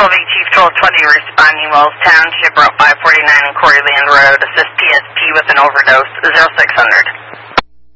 Chief 1220 responding Wells Township, Route 549 and Corey Land Road. Assist PSP with an overdose, 0600.